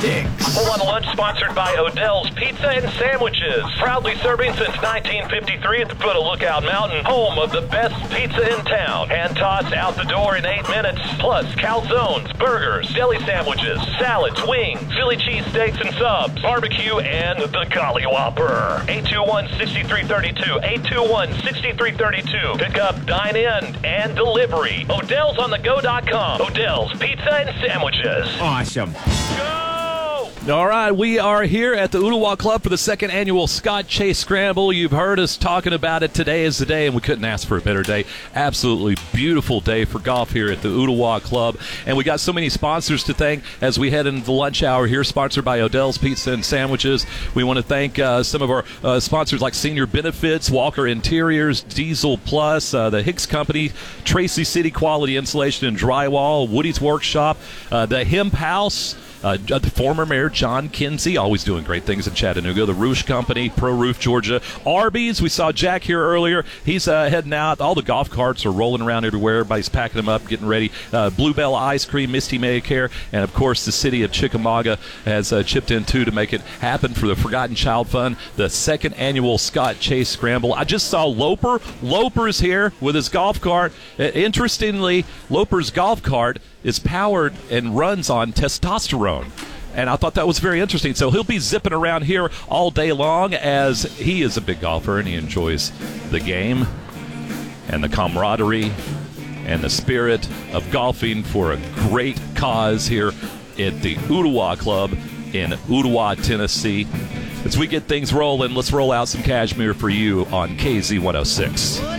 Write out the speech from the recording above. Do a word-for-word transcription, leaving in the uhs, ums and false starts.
six. Full on Lunch sponsored by Odell's Pizza and Sandwiches. Proudly serving since nineteen fifty-three at the foot of Lookout Mountain, home of the best pizza in town. Hand tossed out the door in eight minutes. Plus calzones, burgers, deli sandwiches, salads, wings, Philly cheesesteaks and subs, barbecue, and the Golly Whopper. eight two one, six three three two. eight two one, six three three two. Pick up, dine in, and delivery. Odell's on the go dot com. Odell's Pizza and Sandwiches. Awesome. Go! All right, we are here at the Ooltewah Club for the second annual Scott Chase Scramble. You've heard us talking about it. Today is the day, and we couldn't ask for a better day. Absolutely beautiful day for golf here at the Ooltewah Club. And we got so many sponsors to thank as we head into the lunch hour here, sponsored by Odell's Pizza and Sandwiches. We want to thank uh, some of our uh, sponsors like Senior Benefits, Walker Interiors, Diesel Plus, uh, the Hicks Company, Tracy City Quality Insulation and Drywall, Woody's Workshop, uh, the Hemp House, Uh, the former mayor, John Kinsey, always doing great things in Chattanooga. The Roosh Company, Pro Roof, Georgia. Arby's, we saw Jack here earlier. He's uh, heading out. All the golf carts are rolling around everywhere. Everybody's packing them up, getting ready. Uh, Bluebell Ice Cream, Misty Maycare, and, of course, the city of Chickamauga has uh, chipped in, too, to make it happen for the Forgotten Child Fund, the second annual Scott Chase Scramble. I just saw Loper. Loper's here with his golf cart. Uh, interestingly, Loper's golf cart is powered and runs on testosterone. And I thought that was very interesting. So he'll be zipping around here all day long, as he is a big golfer and he enjoys the game and the camaraderie and the spirit of golfing for a great cause here at the Ooltewah Club in Ooltewah, Tennessee. As we get things rolling, let's roll out some Cashmere for you on K Z one oh six.